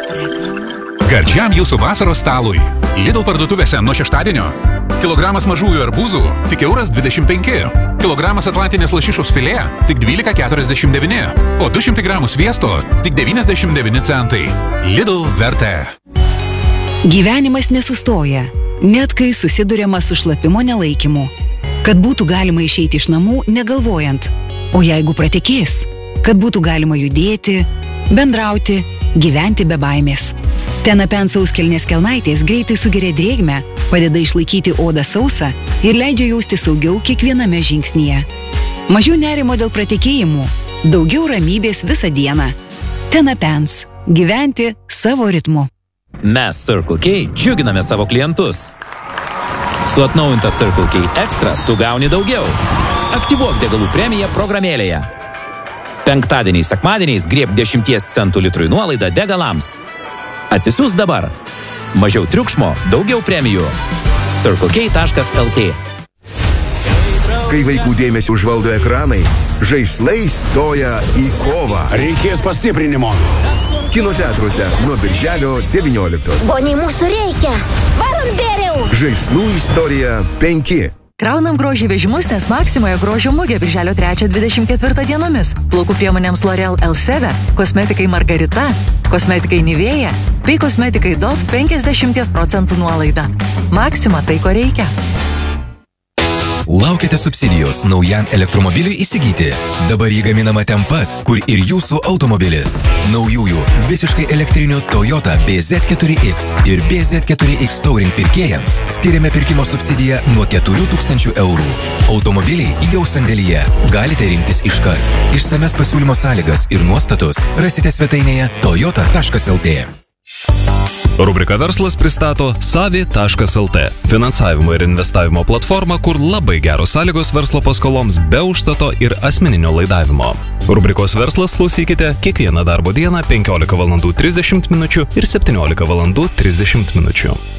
Gardžiam jūsų vasaros stalui. Lidl parduotuvėse nuo šeštadienio. Kilogramas mažųjų arbūzų tik €1,25. Kilogramas atlantinės lašišos filė tik $12,49. O 200 gramų sviesto tik 99 centai. Lidl vertė. Gyvenimas nesustoja, net kai susiduriama su šlapimo nelaikymu. Kad būtų galima išeiti iš namų negalvojant. O jeigu pratekės, kad būtų galima judėti, bendrauti, gyventi be baimės. Tenapen sauskelnės kelnaitės greitai sugeria drėgmę, padeda išlaikyti odą sausą ir leidžia jausti saugiau kiekviename žingsnyje. Mažiau nerimo dėl pratekėjimų, daugiau ramybės visą dieną. Tenapens. Gyventi savo ritmu. Mes Circle K džiuginame savo klientus. Su atnaujinta Circle K Extra tu gauni daugiau. Aktyvuok degalų premiją programėlėje. Penktadieniais, sekmadieniais grieb 10 centų litrui nuolaidą degalams. Atsisiųs dabar. Mažiau triukšmo, daugiau premijų. circlek.lt. Kai vaikų dėmesį užvaldo ekranai, žaislai stoja į kovą. Reikės pastiprinimo. Kino teatruose nuo birželio 19. Boniai, mūsų reikia. Varom bėriau. Žaislų istorija 5. Kraunam grožį vežimus, nes Maksimoje grožio mugė birželio 3-24 dienomis. Plaukų priemonėms L'Oreal Elseve, kosmetikai Margarita, kosmetikai Nivea bei kosmetikai Dove 50% nuolaida. Maksima tai, ko reikia. Laukite subsidijos naujam elektromobiliui įsigyti. Dabar jį gaminama ten pat, kur ir jūsų automobilis. Naujųjų visiškai elektrinių Toyota BZ4X ir BZ4X Touring pirkėjams skiriame pirkimo subsidiją nuo 4 000 €. Automobiliai jau sandėlyje. Galite rinktis iškart. Išsames pasiūlymo sąlygas ir nuostatus rasite svetainėje toyota.lt. Rubrika Verslas pristato savi.lt. Finansavimo ir investavimo platforma, kur labai geros sąlygos verslo paskoloms be užstato ir asmeninio laidavimo. Rubrikos Verslas klausykite kiekvieną darbo dieną 15:30 min. ir 17:30 min.